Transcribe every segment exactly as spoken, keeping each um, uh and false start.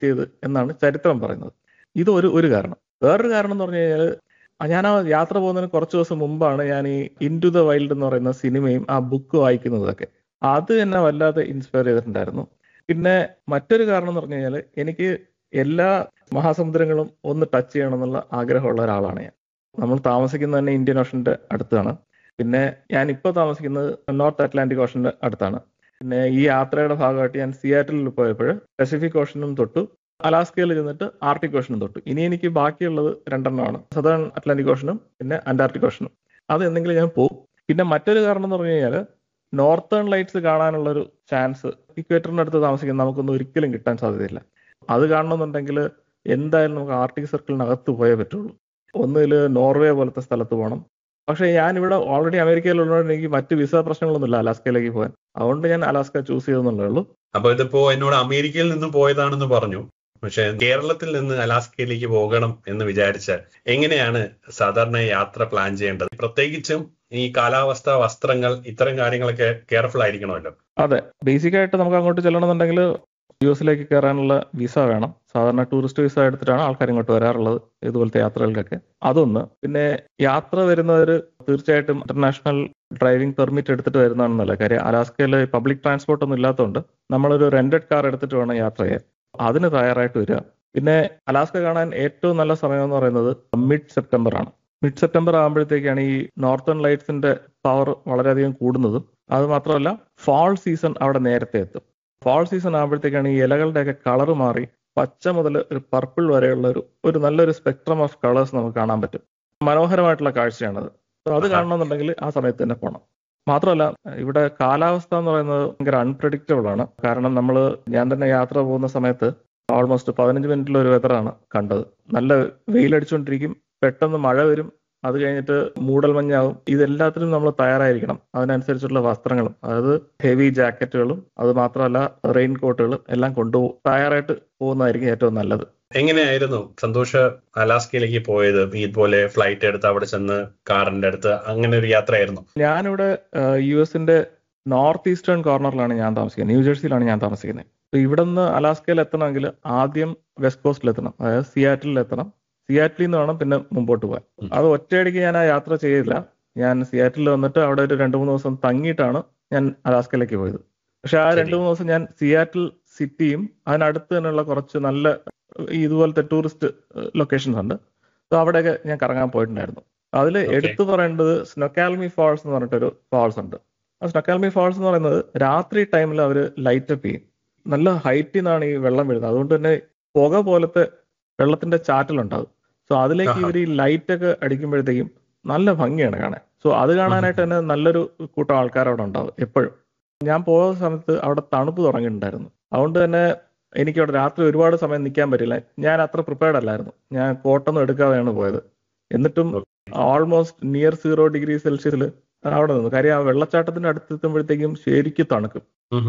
എത്തിയത് എന്നാണ് ചരിത്രം പറയുന്നത്. ഇത് ഒരു ഒരു കാരണം. വേറൊരു കാരണം എന്ന് പറഞ്ഞു കഴിഞ്ഞാൽ ഞാൻ ആ യാത്ര പോകുന്നതിന് കുറച്ച് ദിവസം മുമ്പാണ് ഞാൻ ഈ ഇൻ ടു ദ വൈൽഡ് എന്ന് പറയുന്ന സിനിമയും ആ ബുക്ക് വായിക്കുന്നതൊക്കെ. അത് എന്നെ വല്ലാതെ ഇൻസ്പയർ ചെയ്തിട്ടുണ്ടായിരുന്നു. പിന്നെ മറ്റൊരു കാരണം എന്ന് പറഞ്ഞു കഴിഞ്ഞാൽ എനിക്ക് എല്ലാ മഹാസമുദ്രങ്ങളും ഒന്ന് ടച്ച് ചെയ്യണം എന്നുള്ള ആഗ്രഹമുള്ള ഒരാളാണ് ഞാൻ. നമ്മൾ താമസിക്കുന്നത് തന്നെ ഇന്ത്യൻ ഓഷന്റെ അടുത്താണ്. പിന്നെ ഞാൻ ഇപ്പോൾ താമസിക്കുന്നത് നോർത്ത് അറ്റ്ലാന്റിക് ഓഷന്റെ അടുത്താണ്. പിന്നെ ഈ യാത്രയുടെ ഭാഗമായിട്ട് ഞാൻ സിയാറ്റിലിൽ പോയപ്പോൾ പസഫിക് ഓഷനും തൊട്ടു, അലാസ്കയിൽ ചെന്നിട്ട് ആർട്ടിക് ഓഷനും തൊട്ടു. ഇനി എനിക്ക് ബാക്കിയുള്ളത് രണ്ടെണ്ണമാണ്, സദേൺ അറ്റ്ലാന്റിക് ഓഷനും പിന്നെ അന്റാർട്ടിക് ഓഷനും. അത് എന്തെങ്കിലും ഞാൻ പോകും. പിന്നെ മറ്റൊരു കാരണം എന്ന് പറഞ്ഞു കഴിഞ്ഞാൽ നോർത്തേൺ ലൈറ്റ്സ് കാണാനുള്ള ഒരു ചാൻസ് ഇക്വേറ്ററിന്റെ അടുത്ത് താമസിക്കുന്ന നമുക്കൊന്നും ഒരിക്കലും കിട്ടാൻ സാധ്യതയില്ല. അത് കാണണമെന്നുണ്ടെങ്കിൽ എന്തായാലും നമുക്ക് ആർട്ടിക് സർക്കിളിനകത്ത് പോയേ പറ്റുള്ളൂ. ഒന്നുകിൽ നോർവേ പോലത്തെ സ്ഥലത്ത് പോകണം. പക്ഷേ ഞാനിവിടെ ഓൾറെഡി അമേരിക്കയിലുള്ളതുകൊണ്ട് എനിക്ക് മറ്റ് വിസ പ്രശ്നങ്ങളൊന്നുമില്ല അലാസ്കയിലേക്ക് പോകാൻ. അതുകൊണ്ട് ഞാൻ അലാസ്ക ചൂസ് ചെയ്തെന്നുള്ളേ ഉള്ളൂ. അപ്പൊ ഇതിപ്പോ എന്നോട് അമേരിക്കയിൽ നിന്ന് പോയതാണെന്ന് പറഞ്ഞു, പക്ഷെ കേരളത്തിൽ നിന്ന് അലാസ്കയിലേക്ക് പോകണം എന്ന് വിചാരിച്ചാൽ എങ്ങനെയാണ് സാധാരണ യാത്ര പ്ലാൻ ചെയ്യേണ്ടത്? പ്രത്യേകിച്ചും ഈ കാലാവസ്ഥ, വസ്ത്രങ്ങൾ, ഇത്തരം കാര്യങ്ങളൊക്കെ കെയർഫുൾ ആയിരിക്കണമല്ലോ. അതെ, ബേസിക് ആയിട്ട് നമുക്ക് അങ്ങോട്ട് ചെല്ലണമെന്നുണ്ടെങ്കിൽ യു എസിലേക്ക് കയറാനുള്ള വിസ വേണം. സാധാരണ ടൂറിസ്റ്റ് വിസ എടുത്തിട്ടാണ് ആൾക്കാർ ഇങ്ങോട്ട് വരാറുള്ളത് ഇതുപോലത്തെ യാത്രകൾക്കൊക്കെ. അതൊന്ന്. പിന്നെ യാത്ര വരുന്നവർ തീർച്ചയായിട്ടും ഇന്റർനാഷണൽ ഡ്രൈവിംഗ് പെർമിറ്റ് എടുത്തിട്ട് വരുന്നതാണെന്നല്ല കാര്യം. അലാസ്കയിൽ പബ്ലിക് ട്രാൻസ്പോർട്ട് ഒന്നും ഇല്ലാത്തതുകൊണ്ട് നമ്മളൊരു റെന്റഡ് കാർ എടുത്തിട്ട് വേണം യാത്ര ചെയ്യാൻ. അതിന് തയ്യാറായിട്ട് വരിക. പിന്നെ അലാസ്ക കാണാൻ ഏറ്റവും നല്ല സമയം എന്ന് പറയുന്നത് മിഡ് സെപ്റ്റംബർ ആണ്. മിഡ് സെപ്റ്റംബർ ആകുമ്പോഴത്തേക്കാണ് ഈ നോർത്തേൺ ലൈറ്റ്സിന്റെ പവർ വളരെയധികം കൂടുന്നതും. അത് മാത്രമല്ല ഫാൾ സീസൺ അവിടെ നേരത്തെ എത്തും. ഫാൾ സീസൺ ആകുമ്പോഴത്തേക്കാണ് ഈ ഇലകളുടെയൊക്കെ കളർ മാറി പച്ച മുതൽ ഒരു പർപ്പിൾ വരെയുള്ള ഒരു ഒരു നല്ലൊരു സ്പെക്ട്രം ഓഫ് കളേഴ്സ് നമുക്ക് കാണാൻ പറ്റും. മനോഹരമായിട്ടുള്ള കാഴ്ചയാണത്. അത് കാണണമെന്നുണ്ടെങ്കിൽ ആ സമയത്ത് തന്നെ പോകണം. മാത്രമല്ല ഇവിടെ കാലാവസ്ഥ എന്ന് പറയുന്നത് ഭയങ്കര അൺപ്രഡിക്റ്റബിൾ ആണ്. കാരണം നമ്മൾ ഞാൻ തന്നെ യാത്ര പോകുന്ന സമയത്ത് ഓൾമോസ്റ്റ് പതിനഞ്ച് മിനിറ്റിലൊരു വെതറാണ് കണ്ടത്. നല്ല വെയിലടിച്ചുകൊണ്ടിരിക്കും, പെട്ടെന്ന് മഴ വരും, അത് കഴിഞ്ഞിട്ട് മൂടൽ മഞ്ഞാവും. ഇതെല്ലാത്തിനും നമ്മൾ തയ്യാറായിരിക്കണം. അതിനനുസരിച്ചുള്ള വസ്ത്രങ്ങളും, അതായത് ഹെവി ജാക്കറ്റുകളും അത് മാത്രമല്ല റെയിൻ കോട്ടുകളും എല്ലാം കൊണ്ടുപോകും. തയ്യാറായിട്ട് പോകുന്നതായിരിക്കും ഏറ്റവും നല്ലത്. എങ്ങനെയായിരുന്നു സന്തോഷ് അലാസ്കയിലേക്ക് പോയത്? ഇതുപോലെ ഫ്ലൈറ്റ് എടുത്ത് അവിടെ ചെന്ന് കാറിന്റെ അടുത്ത് അങ്ങനെ ഒരു യാത്രയായിരുന്നു? ഞാനിവിടെ യു എസിന്റെ നോർത്ത് ഈസ്റ്റേൺ കോർണറിലാണ് ഞാൻ താമസിക്കുന്നത്. ന്യൂജേഴ്സിയിലാണ് ഞാൻ താമസിക്കുന്നത്. ഇവിടെ നിന്ന് അലാസ്കയിൽ എത്തണമെങ്കിൽ ആദ്യം വെസ്റ്റ് കോസ്റ്റിൽ എത്തണം, അതായത് സിയാറ്റിലിൽ എത്തണം. സിയാറ്റിൽ നിന്ന് വേണം പിന്നെ മുമ്പോട്ട് പോകാൻ. അത് ഒറ്റയടിക്ക് ഞാൻ ആ യാത്ര ചെയ്തില്ല. ഞാൻ സിയാറ്റിൽ വന്നിട്ട് അവിടെ ഒരു രണ്ടു മൂന്ന് ദിവസം തങ്ങിയിട്ടാണ് ഞാൻ അലാസ്കയിലേക്ക് പോയത്. പക്ഷെ ആ രണ്ടു മൂന്ന് ദിവസം ഞാൻ സിയാറ്റിൽ സിറ്റിയും അതിനടുത്ത് തന്നെയുള്ള കുറച്ച് നല്ല ഇതുപോലത്തെ ടൂറിസ്റ്റ് ലൊക്കേഷൻസ് ഉണ്ട്. സോ അവിടെയൊക്കെ ഞാൻ കറങ്ങാൻ പോയിട്ടുണ്ടായിരുന്നു. അതിൽ എടുത്തു പറയേണ്ടത് സ്നൊക്കാൽമി ഫാൾസ് എന്ന് പറഞ്ഞിട്ടൊരു ഫാൾസ് ഉണ്ട്. ആ സ്നൊക്കാൽമി ഫാൾസ് എന്ന് പറയുന്നത് രാത്രി ടൈമിൽ അവർ ലൈറ്റ് അപ്പ് ചെയ്യും. നല്ല ഹൈറ്റിൽ നിന്നാണ് ഈ വെള്ളം വീഴുന്നത്. അതുകൊണ്ട് തന്നെ പുക പോലത്തെ വെള്ളത്തിന്റെ ചാറ്റലുണ്ടാകും. സോ അതിലേക്ക് ഇവർ ഈ ലൈറ്റ് ഒക്കെ അടിക്കുമ്പോഴത്തേക്കും നല്ല ഭംഗിയാണ് കാണാൻ. സോ അത് കാണാനായിട്ട് തന്നെ നല്ലൊരു കൂട്ടം ആൾക്കാർ അവിടെ ഉണ്ടാവും എപ്പോഴും. ഞാൻ പോയ സമയത്ത് അവിടെ തണുപ്പ് തുടങ്ങിയിട്ടുണ്ടായിരുന്നു. അതുകൊണ്ട് തന്നെ എനിക്ക് അവിടെ രാത്രി ഒരുപാട് സമയം നിൽക്കാൻ പറ്റില്ല. ഞാൻ അത്ര പ്രിപ്പയർഡ് അല്ലായിരുന്നു. ഞാൻ കോട്ടൊന്നും എടുക്കാതെയാണ് പോയത്. എന്നിട്ടും ഓൾമോസ്റ്റ് നിയർ സീറോ ഡിഗ്രി സെൽഷ്യസിൽ അവിടെ നിന്നു. കാര്യം ആ വെള്ളച്ചാട്ടത്തിന്റെ അടുത്തെത്തുമ്പോഴത്തേക്കും ശരിക്കും തണുക്കും.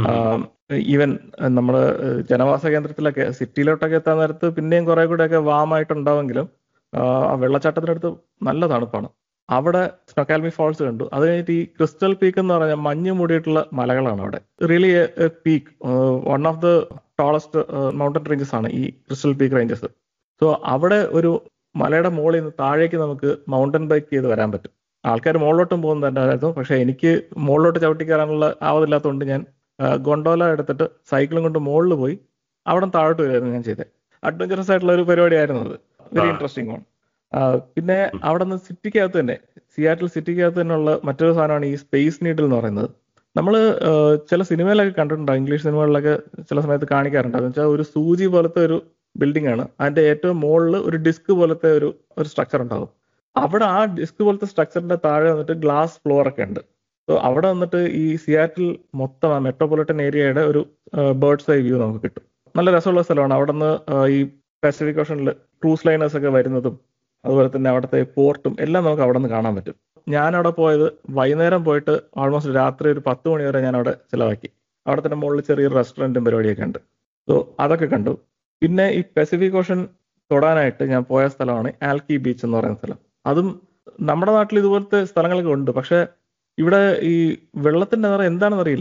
ഈവൻ നമ്മള് ജനവാസ കേന്ദ്രത്തിലൊക്കെ സിറ്റിയിലോട്ടൊക്കെ എത്താൻ നേരത്ത് പിന്നെയും കുറെ കൂടെ ഒക്കെ വാമായിട്ടുണ്ടാവെങ്കിലും ആ വെള്ളച്ചാട്ടത്തിനടുത്ത് നല്ല തണുപ്പാണ്. അവിടെ സ്നൊക്കാൽമി ഫാൾസ് കണ്ടു. അത് കഴിഞ്ഞിട്ട് ഈ ക്രിസ്റ്റൽ പീക്ക് എന്ന് പറഞ്ഞാൽ മഞ്ഞ് മൂടിയിട്ടുള്ള മലകളാണ് അവിടെ. Really A peak, one of the tallest mountain ranges ആണ് ഈ ക്രിസ്റ്റൽ പീക്ക് റേഞ്ചസ്. സോ അവിടെ ഒരു മലയുടെ മുകളിൽ നിന്ന് താഴേക്ക് നമുക്ക് മൗണ്ടൻ ബൈക്ക് ചെയ്ത് വരാൻ പറ്റും. ആൾക്കാർ മുകളിലോട്ടും പോകുന്നുണ്ടായിരുന്നു. പക്ഷെ എനിക്ക് മുകളിലോട്ട് ചവിട്ടി കയറാനുള്ള ആവതില്ലാത്തതുകൊണ്ട് ഞാൻ ഗൊണ്ടോല എടുത്തിട്ട് സൈക്കിളും കൊണ്ട് മുകളിൽ പോയി അവിടെ താഴോട്ട് വരുമായിരുന്നു ഞാൻ ചെയ്തത്. അഡ്വഞ്ചറസ് ആയിട്ടുള്ള ഒരു പരിപാടിയായിരുന്നു അത്. വെരി ഇൻട്രസ്റ്റിംഗ് ആണ്. പിന്നെ അവിടെ നിന്ന് സിറ്റിക്കകത്ത് തന്നെ, സിയാറ്റിൽ സിറ്റിക്കകത്ത് തന്നെയുള്ള മറ്റൊരു സാധനമാണ് ഈ സ്പേസ് നീഡിൽ എന്ന് പറയുന്നത്. നമ്മൾ ചില സിനിമയിലൊക്കെ കണ്ടിട്ടുണ്ടാവും, ഇംഗ്ലീഷ് സിനിമകളിലൊക്കെ ചില സമയത്ത് കാണിക്കാറുണ്ട്. എന്ന് വെച്ചാൽ ഒരു സൂചി പോലത്തെ ഒരു ബിൽഡിംഗ് ആണ്. അതിന്റെ ഏറ്റവും മുകളിൽ ഒരു ഡിസ്ക് പോലത്തെ ഒരു ഒരു സ്ട്രക്ചർ ഉണ്ടാകും. അവിടെ ആ ഡിസ്ക് പോലത്തെ സ്ട്രക്ചറിന്റെ താഴെ വന്നിട്ട് ഗ്ലാസ് ഫ്ലോർ ഒക്കെ ഉണ്ട്. സോ അവിടെ വന്നിട്ട് ഈ സിയാറ്റിൽ മൊത്തം ആ മെട്രോപൊളിറ്റൻ ഏരിയയുടെ ഒരു ബേർഡ്സ് ഐ വ്യൂ നമുക്ക് കിട്ടും. നല്ല രസമുള്ള സ്ഥലമാണ്. അവിടെ നിന്ന് ഈ പസഫിക് ഓഷനിൽ ക്രൂസ് ലൈനേഴ്സ് ഒക്കെ വരുന്നതും അതുപോലെ തന്നെ അവിടുത്തെ പോർട്ടും എല്ലാം നമുക്ക് അവിടെ നിന്ന് കാണാൻ പറ്റും. ഞാൻ അവിടെ പോയത് വൈകുന്നേരം പോയിട്ട് ഓൾമോസ്റ്റ് രാത്രി ഒരു പത്ത് മണി വരെ ഞാൻ അവിടെ ചിലവാക്കി. അവിടെ തന്നെ മുകളിൽ ചെറിയൊരു റെസ്റ്റോറൻറ്റും പരിപാടിയൊക്കെ ഉണ്ട്. സോ അതൊക്കെ കണ്ടു. പിന്നെ ഈ പസഫിക് ഓഷൻ തൊടാനായിട്ട് ഞാൻ പോയ സ്ഥലമാണ് ആൽക്കി ബീച്ച് എന്ന് പറയുന്ന സ്ഥലം. അതും നമ്മുടെ നാട്ടിൽ ഇതുപോലത്തെ സ്ഥലങ്ങളൊക്കെ ഉണ്ട്. പക്ഷെ ഇവിടെ ഈ വെള്ളത്തിന്റെ നിറം എന്താണെന്ന് അറിയില്ല,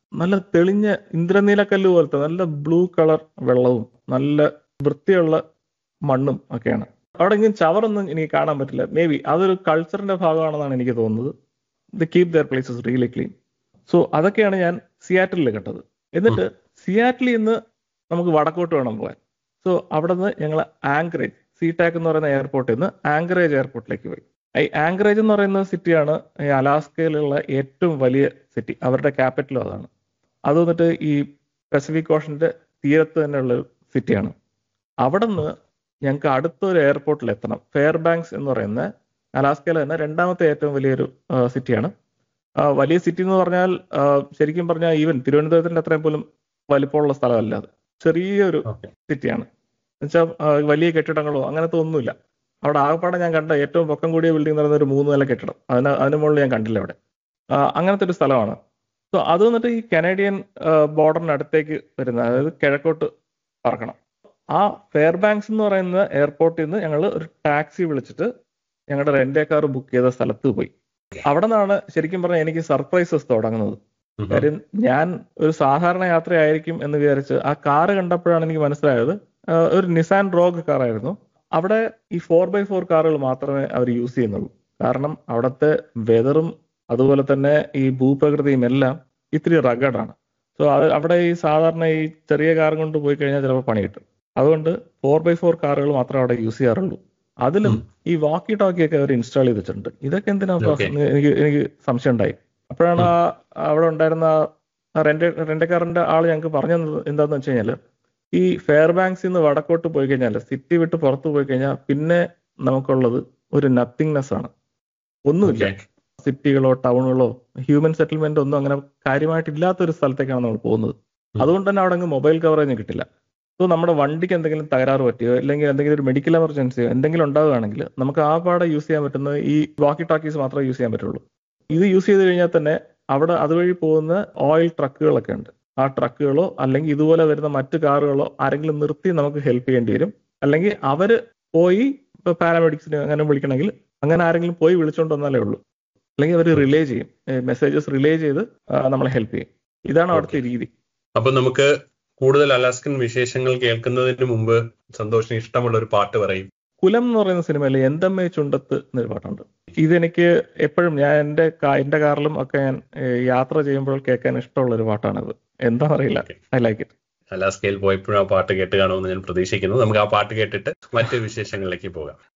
നല്ല തെളിഞ്ഞ ഇന്ദ്രനീലക്കല്ല് പോലത്തെ നല്ല ബ്ലൂ കളർ വെള്ളവും നല്ല വൃത്തിയുള്ള മണ്ണും ഒക്കെയാണ്. അവിടെ ഇങ്ങനെ ചവറൊന്നും എനിക്ക് കാണാൻ പറ്റില്ല. മേ ബി അതൊരു കൾച്ചറിന്റെ ഭാഗമാണെന്നാണ് എനിക്ക് തോന്നുന്നത്. The keep there places really clean. So അതൊക്കെയാണ് ഞാൻ സിയാറ്റിലിൽ കണ്ടത്. എന്നിട്ട് സിയാറ്റിലിൽ നിന്ന് നമുക്ക് വടക്കോട്ട് വേണം പോകാൻ. സോ അവിടെ നിന്ന് ഞങ്ങൾ ആങ്കറേജ്, സീടാക്ക് എന്ന് പറയുന്ന എയർപോർട്ടിൽ നിന്ന് ആങ്കറേജ് എയർപോർട്ടിലേക്ക് പോയി. ഈ ആങ്കറേജ് എന്ന് പറയുന്ന സിറ്റിയാണ് ഈ അലാസ്കയിലുള്ള ഏറ്റവും വലിയ സിറ്റി. അവരുടെ ക്യാപിറ്റലും അതാണ്. അത് വന്നിട്ട് ഈ പസഫിക് ഓഷന്റെ തീരത്ത് തന്നെയുള്ള സിറ്റിയാണ്. അവിടെ നിന്ന് ഞങ്ങൾക്ക് അടുത്തൊരു എയർപോർട്ടിൽ എത്തണം. ഫെയർ ബാങ്ക്സ് എന്ന് പറയുന്ന അലാസ്കയിലെ തന്നെ രണ്ടാമത്തെ ഏറ്റവും വലിയൊരു സിറ്റിയാണ്. വലിയ സിറ്റി എന്ന് പറഞ്ഞാൽ ശരിക്കും പറഞ്ഞാൽ ഈവൻ തിരുവനന്തപുരത്തിന്റെ അത്രയും പോലും വലിപ്പമുള്ള സ്ഥലമല്ല. അത് ചെറിയൊരു സിറ്റിയാണ്. എന്നുവെച്ചാൽ വലിയ കെട്ടിടങ്ങളോ അങ്ങനത്തെ ഒന്നുമില്ല. അവിടെ ആകപ്പാടെ ഞാൻ കണ്ട ഏറ്റവും പൊക്കം കൂടിയ ബിൽഡിംഗ് എന്ന് പറയുന്ന ഒരു മൂന്ന് നില കെട്ടിടം, അതിന് അതിന് മുകളിൽ ഞാൻ കണ്ടില്ല അവിടെ. അങ്ങനത്തെ ഒരു സ്ഥലമാണ്. സോ അത് വന്നിട്ട് ഈ കനേഡിയൻ ബോർഡറിനടുത്തേക്ക് വരുന്ന, അതായത് കിഴക്കോട്ട് പറക്കണം. ആ ഫെയർ ബാങ്ക്സ് എന്ന് പറയുന്ന എയർപോർട്ടിൽ നിന്ന് ഞങ്ങൾ ഒരു ടാക്സി വിളിച്ചിട്ട് ഞങ്ങളുടെ റെന്റേ കാർ ബുക്ക് ചെയ്ത സ്ഥലത്ത് പോയി. അവിടെ നിന്നാണ് ശരിക്കും പറഞ്ഞാൽ എനിക്ക് സർപ്രൈസസ് തുടങ്ങുന്നത്. കാര്യം ഞാൻ ഒരു സാധാരണ യാത്രയായിരിക്കും എന്ന് വിചാരിച്ച് ആ കാറ് കണ്ടപ്പോഴാണ് എനിക്ക് മനസ്സിലായത് ഒരു നിസാൻ റോഗ് കാറായിരുന്നു. അവിടെ ഈ ഫോർ ബൈ ഫോർ കാറുകൾ മാത്രമേ അവർ യൂസ് ചെയ്യുന്നുള്ളൂ. കാരണം അവിടുത്തെ വെതറും അതുപോലെ തന്നെ ഈ ഭൂപ്രകൃതിയും എല്ലാം ഇത്തിരി റഗഡാണ്. സോ അത് അവിടെ ഈ സാധാരണ ഈ ചെറിയ കാർ കൊണ്ട് പോയി കഴിഞ്ഞാൽ ചിലപ്പോൾ പണി കിട്ടും. അതുകൊണ്ട് ഫോർ ബൈ ഫോർ കാറുകൾ മാത്രമേ അവിടെ യൂസ് ചെയ്യാറുള്ളൂ. അതിലും ഈ വാക്കി ടോക്കി ഒക്കെ അവർ ഇൻസ്റ്റാൾ ചെയ്തിട്ടുണ്ട്. ഇതൊക്കെ എന്തിനാ എനിക്ക് എനിക്ക് സംശയം ഉണ്ടായി. അപ്പോഴാണ് ആ അവിടെ ഉണ്ടായിരുന്ന റെന്റ് റെന്റക്കാരന്റെ ആൾ ഞങ്ങൾക്ക് പറഞ്ഞത് എന്താന്ന് വെച്ച് കഴിഞ്ഞാൽ, ഈ ഫെയർ ബാങ്ക്സിൽ നിന്ന് വടക്കോട്ട് പോയി കഴിഞ്ഞാൽ, സിറ്റി വിട്ട് പുറത്ത് പോയി കഴിഞ്ഞാൽ പിന്നെ നമുക്കുള്ളത് ഒരു നത്തിങ്നെസ് ആണ്. ഒന്നുമില്ല. സിറ്റികളോ ടൗണുകളോ ഹ്യൂമൻ സെറ്റിൽമെന്റ് ഒന്നും അങ്ങനെ കാര്യമായിട്ടില്ലാത്തൊരു സ്ഥലത്തേക്കാണ് നമ്മൾ പോകുന്നത്. അതുകൊണ്ട് തന്നെ അവിടെ അങ്ങ് മൊബൈൽ കവറേജ് കിട്ടില്ല. സോ നമ്മുടെ വണ്ടിക്ക് എന്തെങ്കിലും തകരാറ് പറ്റിയോ അല്ലെങ്കിൽ എന്തെങ്കിലും ഒരു മെഡിക്കൽ എമർജൻസിയോ എന്തെങ്കിലും ഉണ്ടാവുകയാണെങ്കിൽ നമുക്ക് ആ പാടെ യൂസ് ചെയ്യാൻ പറ്റുന്നത് ഈ വാക്കി ടോക്കീസ് മാത്രമേ യൂസ് ചെയ്യാൻ പറ്റുള്ളൂ. ഇത് യൂസ് ചെയ്ത് കഴിഞ്ഞാൽ തന്നെ അവിടെ അതുവഴി പോകുന്ന ഓയിൽ ട്രക്കുകളൊക്കെ ഉണ്ട്. ആ ട്രക്കുകളോ അല്ലെങ്കിൽ ഇതുപോലെ വരുന്ന മറ്റു കാറുകളോ ആരെങ്കിലും നിർത്തി നമുക്ക് ഹെൽപ്പ് ചെയ്യേണ്ടി വരും. അല്ലെങ്കിൽ അവര് പോയി ഇപ്പൊ പാരാമെഡിക്സിന് അങ്ങനെ വിളിക്കണമെങ്കിൽ അങ്ങനെ ആരെങ്കിലും പോയി വിളിച്ചുകൊണ്ട് വന്നാലേ ഉള്ളൂ. അല്ലെങ്കിൽ അവർ റിലേ ചെയ്യും, മെസ്സേജസ് റിലേ ചെയ്ത് നമ്മളെ ഹെൽപ്പ് ചെയ്യും. ഇതാണ് അവിടുത്തെ രീതി. അപ്പൊ നമുക്ക് കൂടുതൽ അലാസ്കൻ വിശേഷങ്ങൾ കേൾക്കുന്നതിന് മുമ്പ് സന്തോഷിന് ഇഷ്ടമുള്ള ഒരു പാട്ട് പറയും. കുലം എന്ന് പറയുന്ന സിനിമയിൽ എന്തമ്മേ ചുണ്ടത്ത് എന്നൊരു പാട്ടുണ്ട്. ഇതെനിക്ക് എപ്പോഴും ഞാൻ എൻ്റെ എൻ്റെ കാറിലും ഒക്കെ ഞാൻ യാത്ര ചെയ്യുമ്പോൾ കേൾക്കാൻ ഇഷ്ടമുള്ള ഒരു പാട്ടാണിത്. എന്താ അറിയില്ല, ഐ ലൈക്ക് ഇറ്റ്. അലാസ്കയിൽ പോയപ്പോഴും ആ പാട്ട് കേട്ട് കാണുമെന്ന് ഞാൻ പ്രതീക്ഷിക്കുന്നു. നമുക്ക് ആ പാട്ട് കേട്ടിട്ട് മറ്റു വിശേഷങ്ങളിലേക്ക് പോകാം.